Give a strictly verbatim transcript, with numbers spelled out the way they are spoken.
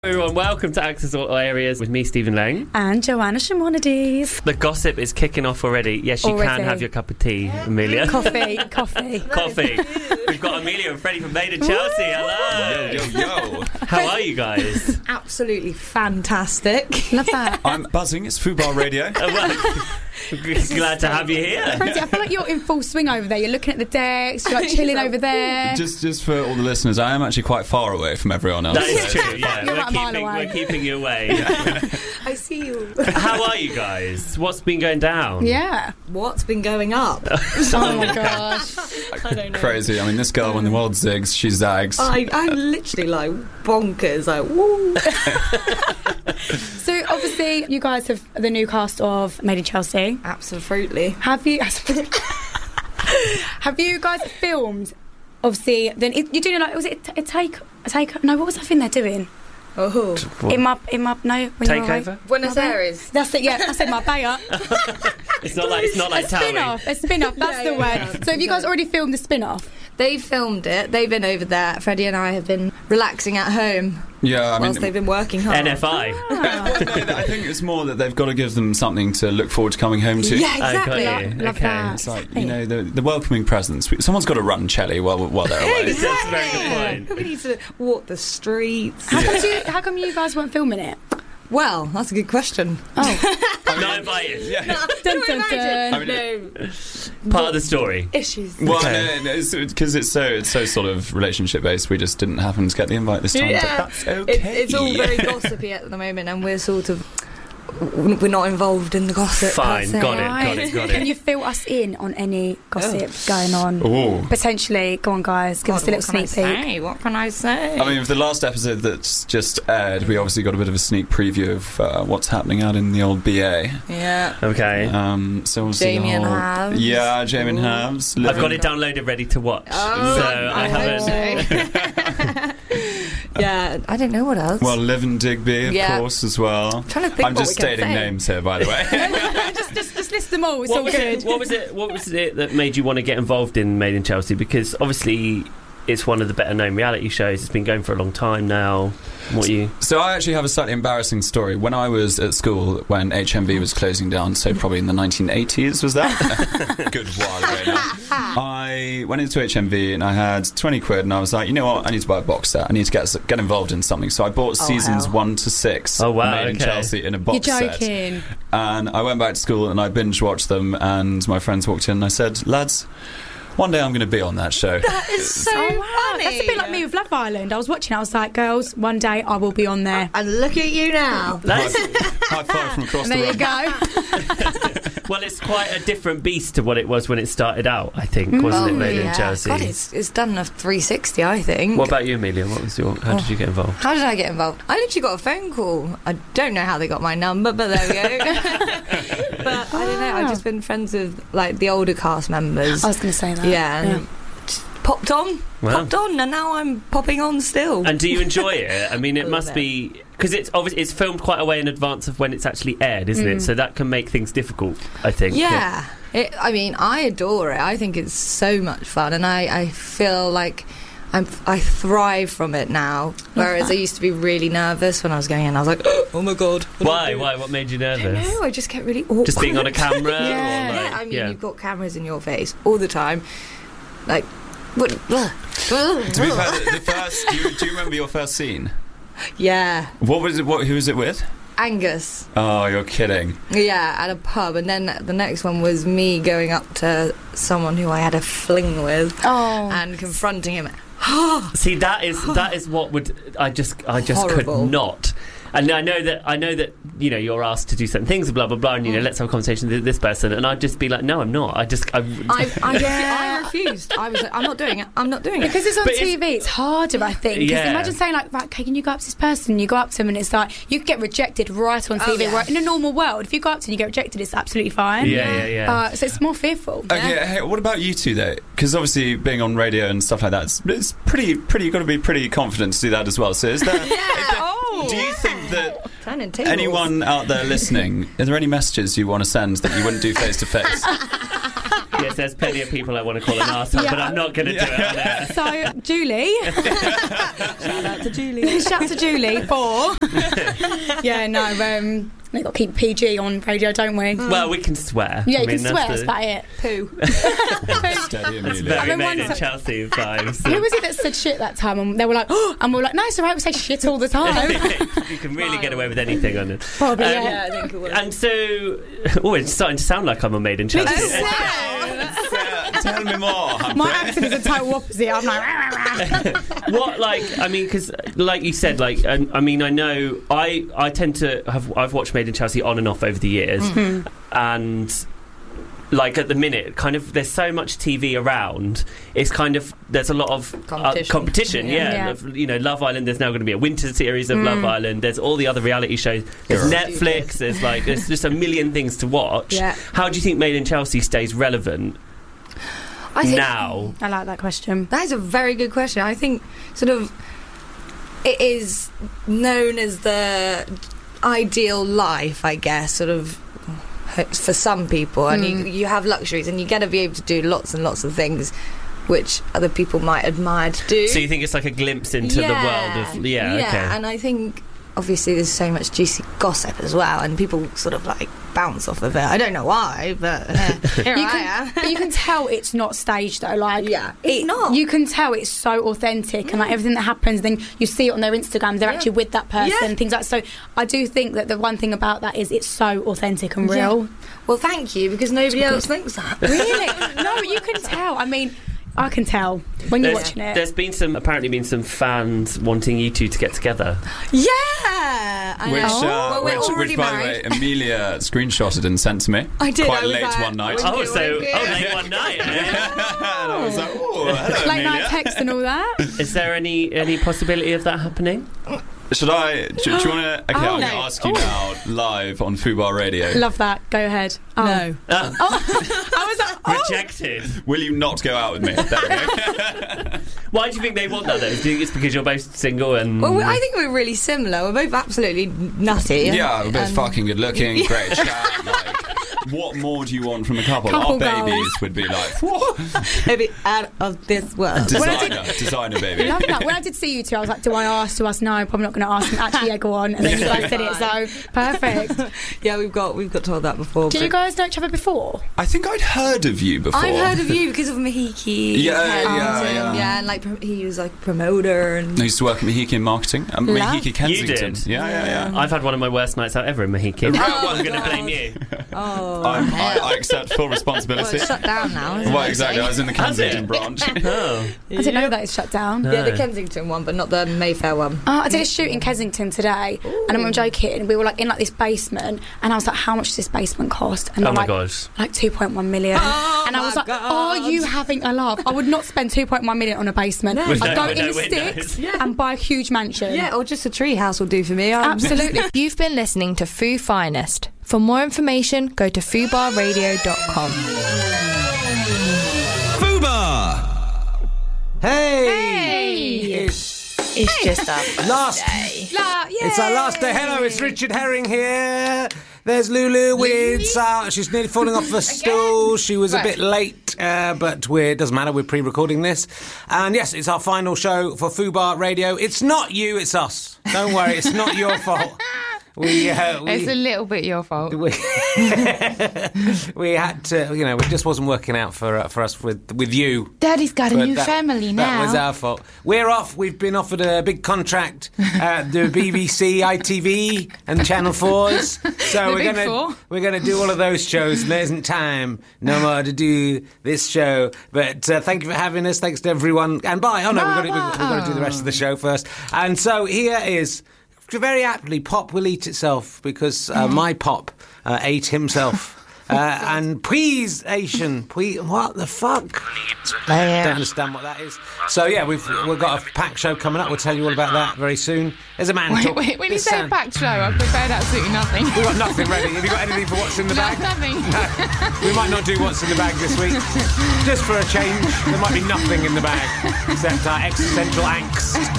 Everyone, welcome to Access All Areas with me, Stephen Lang. And Joanna Shimonides. The gossip is kicking off already. Yes, you Already. can have your cup of tea, Amelia. Coffee, coffee. Coffee. We've got Amelia and Freddie from Made in Chelsea. Hello. Yo, yo, yo. How are you guys? Absolutely fantastic. Love that. I'm buzzing. It's Fubar Radio. Uh, well, glad to have you here. Freddie, I feel like you're in full swing over there. You're looking at the decks, you're like chilling over there. Just, just for all the listeners, I am actually quite far away from everyone else. That is so- true, yeah. You're We're about a mile keeping, away. we're keeping you away. I see you. How are you guys? What's been going down? Yeah. What's been going up? Oh my gosh. I don't know. Crazy. I mean, this girl, when the world zigs, she zags. I, I'm literally like bonkers. Like, woo. So obviously you guys have the new cast of Made in Chelsea. Absolutely. Have you Have you guys filmed obviously then it, you're doing like was it a take a take no what was that thing they're doing? Oh. What? In my in my no when you're away? Takeover? Buenos Marbella? Aires. That's it, yeah, I said Marbella. It's not like it's not like a spin Towie. off, a spin off, that's Yeah, the yeah, word. yeah. So have you guys already filmed the spin off? They've filmed it. They've been over there. Freddie and I have been relaxing at home Yeah, I mean, whilst they've been working hard. N F I. I think it's more that they've got to give them something to look forward to coming home to. Yeah, I got exactly. you. Love Okay. that. It's like, you know, the, the welcoming presence. Someone's got to run Chelly while, while they're away. That's a very good point. We need to walk the streets. How come, you, how come you guys weren't filming it? Well, that's a good question. Oh, Not invited. Yeah. dun, dun, dun. I mean, No Part of the story. issues. Well, Okay. no, no, it's because it's so it's so sort of relationship based. We just didn't happen to get the invite this time. Yeah. But that's okay. It's, it's all very gossipy at the moment, and we're sort of we're not involved in the gossip. Fine, per se. got it, got it, got Can it. you fill us in on any gossip going on? Ooh. Potentially, go on guys, give us a God, little what sneak can I peek. say? What can I say? I mean, with the last episode that's just aired, we obviously got a bit of a sneak preview of uh, what's happening out in the old B A. yeah. Okay. Um, so obviously Jamie the and whole- Halves. Yeah, Jamie and Ooh. Halves. I've got living- it downloaded ready to watch. Oh, so I, I haven't. hope Yeah, I don't know what else. Well, Liv and Digby, of Yeah. course, as well. trying to think I'm what just we can stating say. names here, by the way. just, just, just list them all. It's What all was, good. it, what was it? What was it that made you want to get involved in Made in Chelsea? Because obviously, it's one of the better known reality shows. It's been going for a long time now. What you? So I actually have a slightly embarrassing story. When I was at school, when H M V was closing down, so probably in the nineteen eighties, was that? Good while ago now. I went into H M V and I had twenty quid, and I was like, you know what? I need to buy a box set. I need to get get involved in something. So I bought Oh, seasons hell. one to six. Oh, wow, Made in okay. Chelsea in a You're box set. joking. And I went back to school and I binge watched them. And my friends walked in and I said, lads, one day I'm going to be on that show. that is so Oh, wow. funny. That's a bit like me with Love Island. I was watching, I was like, girls, one day I will be on there. And look at you now. That's, High five from across And there the you room. go. well, it's quite a different beast to what it was when it started out. I think, wasn't it, Made in Chelsea? God, it's, it's done a three sixty, I think. What about you, Amelia? What was your? How did you get involved? How did I get involved? I literally got a phone call. I don't know how they got my number, but there we go. But I don't know. I've just been friends with like the older cast members. I was going to say that. yeah, and just popped on, Wow. popped on, and now I'm popping on still. And do you enjoy it? I mean, it Love must it. be because it's obviously it's filmed quite a way in advance of when it's actually aired, isn't it? So that can make things difficult. I think. Yeah. It, I mean, I adore it. I think it's so much fun, and I, I feel like I'm, I thrive from it now. Whereas I used to be really nervous when I was going in. I was like, oh my god. what do I Why? do? Why? What made you I don't nervous? know. I just get really awkward. Just being on a camera. Yeah. Or like, Yeah, I mean, yeah. you've got cameras in your face all the time. Like, what? To be fair, the, the first, do you, do you remember your first scene? Yeah, What was it? What, who was it with? Angus. Oh, you're kidding. Yeah, at a pub, and then the next one was me going up to someone who I had a fling with Oh. and confronting him. See, that is that is what would I just I just Horrible. could not. And I know that I know that you know you're asked to do certain things, blah blah blah, and you know let's have a conversation with this person, and I'd just be like, no, I'm not. I just I, I, I, Yeah. I refused. I was like, I'm not doing it. I'm not doing it. Because it's on But T V, it's, harder, I think. 'Cause Yeah. imagine saying, like, right, okay, can you go up to this person? You go up to them, and it's like, you could get rejected right on Oh, T V. yeah. Where in a normal world, if you go up to them and you get rejected, it's absolutely fine. yeah yeah yeah. Uh, so it's more fearful. Okay, hey, what about you two though? Because obviously being on radio and stuff like that, it's, it's pretty, pretty. You've got to be pretty confident to do that as well. So is there? is there- Oh. do you think that Turning tables. anyone out there listening, are there any messages you want to send that you wouldn't do face to face? Yes, there's plenty of people I want to call an arsehole, Yeah. but I'm not going to do it on air. So, Julie. Shout out to Julie. Shout out to Julie for. yeah, no, um, we've got to keep P G on radio, don't we? Well, we can swear. Yeah, I you mean, can that's swear, the- that's about it. Poo. Steady, It's Amelia. very I mean, made one in sec- Chelsea vibes. Who was it that said shit that time? And they were like, oh, and we were like, no, it's all right, we say shit all the time. You can really get away with anything on it. Probably, Um, yeah. Yeah, I think it was. And so, oh, it's starting to sound like I'm a Made in Chelsea. Tell me more. My accent is a total opposite. I'm like, rah, rah, rah. What, like, I mean, because, like you said, like, um, I mean, I know, I, I tend to have, I've watched Made in Chelsea on and off over the years, Mm-hmm. and, like, at the minute, kind of, there's so much T V around, it's kind of, there's a lot of Competition. Uh, competition, yeah. Yeah. Of, you know, Love Island, there's now going to be a winter series of Mm. Love Island, there's all the other reality shows, there's Sure. Netflix, there's, like, there's just a million things to watch. Yeah. How do you think Made in Chelsea stays relevant I think now? I like that question. that is a very good question. I think sort of it is known as the ideal life, I guess, sort of for some people, and you, you have luxuries, and you get to be able to do lots and lots of things which other people might admire to do. So you think it's like a glimpse into the world of... Yeah, yeah, okay. and I think obviously there's so much juicy gossip as well, and people sort of like bounce off of it. I don't know why, but uh, here You I can, am. but you can tell it's not staged though. Like, Yeah, it's it- not. You can tell it's so authentic, and like everything that happens, then you see it on their Instagram. They're Yeah. actually with that person. Yeah. Things like so. I do think that the one thing about that is it's so authentic and Yeah. real. Well, thank you, because nobody else thinks that. Really? No, but you can tell. I mean, I can tell when you're There's, watching it. there's been some, apparently been some fans wanting you two to get together. Yeah, I Which, know. uh, well, we're which, already which, by married. the way, Amelia screenshotted and sent to me. I did, Quite I was late like, one night. Winky, Oh, so, winky. oh, late one night. eh? And I was like, oh, hello, Late Amelia. night text and all that. Is there any any possibility of that happening? Should I? Do, do you want to? Okay, Oh, I'm no. going to ask you Oh. now, live on Fubar Radio. Love that. Go ahead. Oh. No. Uh, I was like, oh. rejected. Will you not go out with me? There we go. Why do you think they want that, though? Do you think it's because you're both single and... Well, we- I think we're really similar. We're both absolutely nutty. and- Yeah, we're both and- fucking good looking, great chat. Like, what more do you want from a couple? Couple Our babies goals. would be like, whoa, Maybe out of this world. When I designer, designer baby. Love that. When I did see you two, I was like, do I ask? Do I ask? No, I'm probably not going to ask. And actually, yeah, go on. And then you guys said it, so perfect. Yeah, we've got we've got told that before. Did but you guys know each other before? I think I'd heard of you before. I've heard of you because of Mahiki. Yeah, Kensington. yeah, yeah. and like pro- he was like promoter and. I used to work at Mahiki in marketing. Um, Love. Mahiki Kensington. You did? Yeah, yeah, yeah. I've had one of my worst nights out ever in Mahiki. Oh, I'm going to God. blame you. Oh, I'm, I, hell. I accept full Well, responsibility. it's shut down now. Isn't Well, it? exactly. I was in the Has it? Kensington branch. Oh. I didn't know that it's shut down. No. Yeah, the Kensington one, but not the Mayfair one. Oh, I did a shoot in Kensington today, and I'm not joking. We were like in like this basement, and I was like, "How much does this basement cost?" And Oh they're my like, gosh. like two point one million. Oh and I was my like, God. "Are you having a laugh? I would not spend two point one million on a basement. No. With I'd no- go with in no the windows. sticks and buy a huge mansion." Yeah, or just a tree house will do for me. I'm- Absolutely. You've been listening to Foo Finest. For more information, go to fubar radio dot com. Fubar! Hey! Hey! It's It's just a last. It's our last day. Hello, it's Richard Herring here. There's Lulu with uh, she's nearly falling off the stool. She was a bit late, uh, but we're, it doesn't matter. We're pre-recording this, and yes, it's our final show for Fubar Radio. It's not you, it's us. Don't worry, it's not your fault. We, uh, we It's a little bit your fault. we, we had to, you know, it just wasn't working out for uh, for us with with you. Daddy's got a But new that- family now. That was our fault. We're off. We've been offered a big contract at the B B C, I T V, and Channel Fours. So The we're big gonna four. we're gonna do all of those shows. And there isn't time no more to do this show. But uh, thank you for having us. Thanks to everyone. And bye. Oh no, we've got, to, we've, we've got to do the rest of the show first. And so here is. Very aptly, Pop will eat itself because uh, my Pop uh, ate himself. Uh, and please, Asian, please, what the fuck? Don't understand what that is. So yeah, we've we've got a packed show coming up. We'll tell you all about that very soon. There's a man. Wait, talk- wait, when you this say sound- packed show, I've prepared absolutely nothing. we've got nothing ready. Have you got anything for what's in the No, bag? nothing. We might not do what's in the bag this week. Just for a change, there might be nothing in the bag except our existential angst.